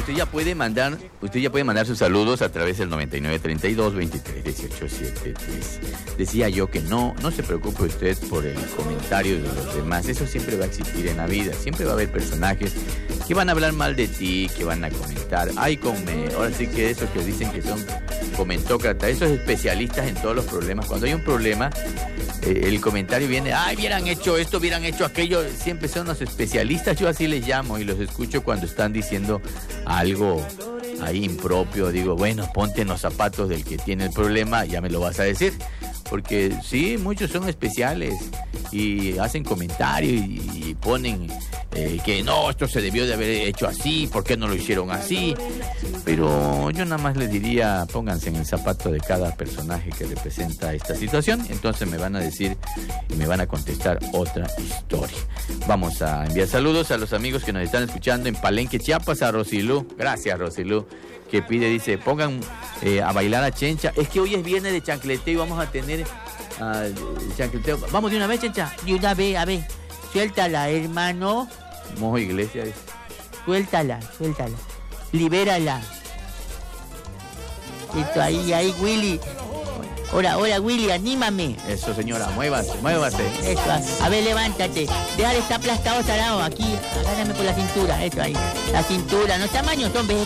usted ya puede mandar sus saludos a través del 9932-231873. Decía yo que no se preocupe usted por el comentario de los demás. Eso siempre va a existir en la vida. Siempre va a haber personajes que van a hablar mal de ti, que van a comentar. Ahora sí que eso que dicen que son comentócratas, esos especialistas en todos los problemas. Cuando hay un problema, el comentario viene, hubieran hecho esto, hubieran hecho aquello. Siempre son los especialistas, yo así les llamo, y los escucho cuando están diciendo algo ahí impropio. Digo, bueno, ponte en los zapatos del que tiene el problema, ya me lo vas a decir. Porque sí, muchos son especiales y hacen comentarios y ponen que no, esto se debió de haber hecho así, ¿por qué no lo hicieron así? Pero yo nada más les diría, pónganse en el zapato de cada personaje que representa esta situación, entonces me van a decir y me van a contestar otra historia. Vamos a enviar saludos a los amigos que nos están escuchando en Palenque, Chiapas, a Rosilú. Gracias, Rosilú, que dice, pongan a bailar a Chencha. Es que hoy es viernes de chancleteo y vamos a tener chancleteo. Vamos de una vez, Chencha. De una vez, a ver. Suéltala, hermano. Mojo Iglesias. Suéltala. Libérala. Esto, ahí, Willy. Hola, Willy, anímame. Eso, señora, muévase. Eso, a ver, levántate. Deja de estar aplastado, salado. Aquí, agárrame por la cintura. Eso ahí. La cintura, no tamaños, hombre.